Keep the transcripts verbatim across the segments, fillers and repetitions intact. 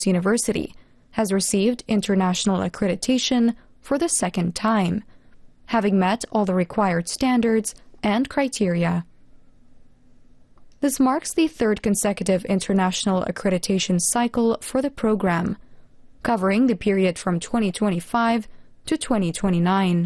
University has received international accreditation for the second time, having met all the required standards and criteria. This marks the third consecutive international accreditation cycle for the program, covering the period from twenty twenty-five to twenty twenty-nine.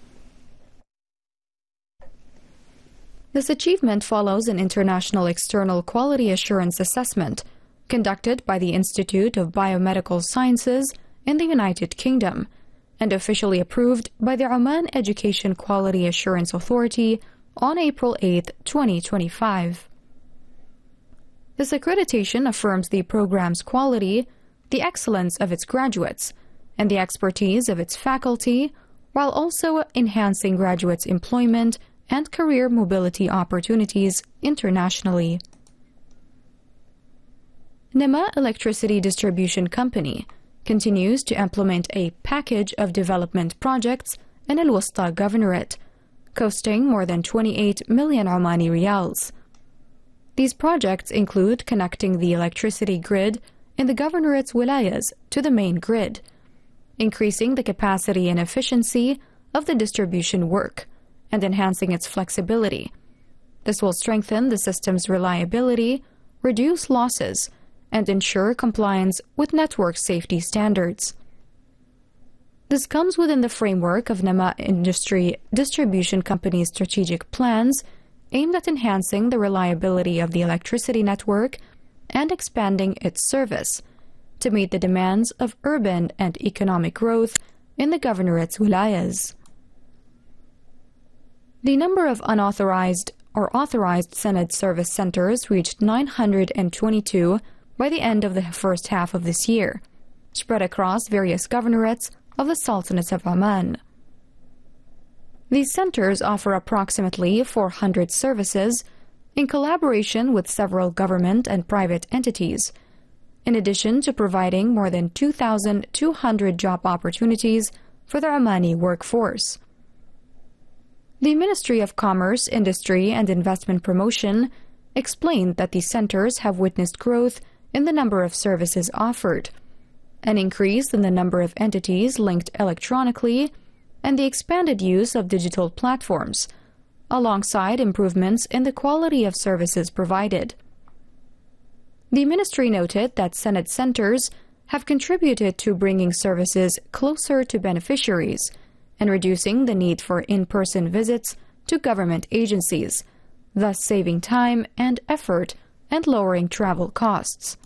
This achievement follows an international external quality assurance assessment conducted by the Institute of Biomedical Sciences in the United Kingdom and officially approved by the Oman Education Quality Assurance Authority on April eighth, twenty twenty-five. This accreditation affirms the program's quality, the excellence of its graduates, and the expertise of its faculty, while also enhancing graduates' employment and career mobility opportunities internationally. Nema Electricity Distribution Company continues to implement a package of development projects in Al Wusta Governorate, costing more than twenty-eight million Omani riyals. These projects include connecting the electricity grid in the governorate's wilayas to the main grid, increasing the capacity and efficiency of the distribution work, and enhancing its flexibility. This will strengthen the system's reliability, reduce losses, and ensure compliance with network safety standards. This comes within the framework of Nema Industry Distribution Company's strategic plans aimed at enhancing the reliability of the electricity network and expanding its service to meet the demands of urban and economic growth in the governorate's wilayas. The number of unauthorized or authorized Sanad service centers reached nine hundred twenty-two by the end of the first half of this year, spread across various governorates of the Sultanate of Oman. These centers offer approximately four hundred services in collaboration with several government and private entities, in addition to providing more than two thousand two hundred job opportunities for the Omani workforce. The Ministry of Commerce, Industry and Investment Promotion explained that these centers have witnessed growth in the number of services offered, an increase in the number of entities linked electronically, and the expanded use of digital platforms, alongside improvements in the quality of services provided. The ministry noted that Sanad centers have contributed to bringing services closer to beneficiaries and reducing the need for in-person visits to government agencies, thus saving time and effort and lowering travel costs.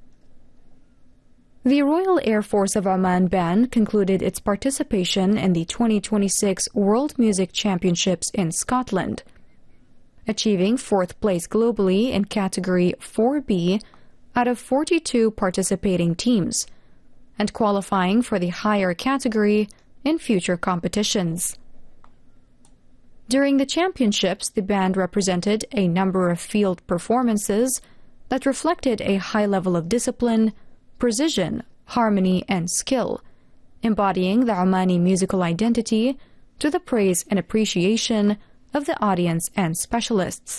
The Royal Air Force of Oman Band concluded its participation in the twenty twenty-six World Music Championships in Scotland, achieving fourth place globally in category four B out of forty-two participating teams, and qualifying for the higher category in future competitions. During the championships, the band represented a number of field performances that reflected a high level of discipline, precision, harmony, and skill, embodying the Omani musical identity to the praise and appreciation of the audience and specialists.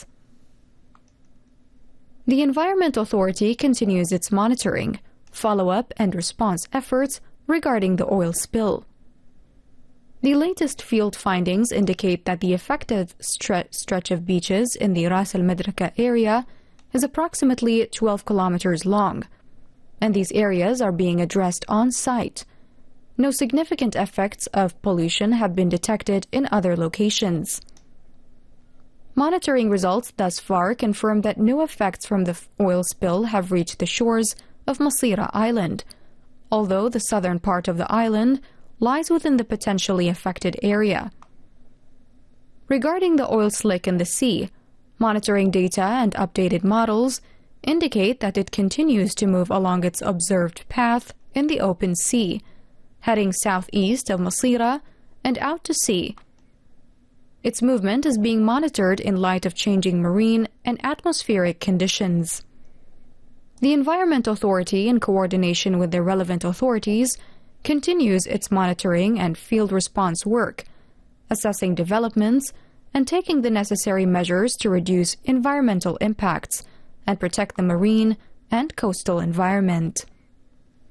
The Environment Authority continues its monitoring, follow-up, and response efforts regarding the oil spill. The latest field findings indicate that the affected stre- stretch of beaches in the Ras Al Madraka area is approximately twelve kilometers long, and these areas are being addressed on-site. No significant effects of pollution have been detected in other locations. Monitoring results thus far confirm that no effects from the oil spill have reached the shores of Masira Island, although the southern part of the island lies within the potentially affected area. Regarding the oil slick in the sea, monitoring data and updated models indicate that it continues to move along its observed path in the open sea, heading southeast of Masira and out to sea. Its movement is being monitored in light of changing marine and atmospheric conditions. The Environment Authority, in coordination with the relevant authorities, continues its monitoring and field response work, assessing developments and taking the necessary measures to reduce environmental impacts and protect the marine and coastal environment.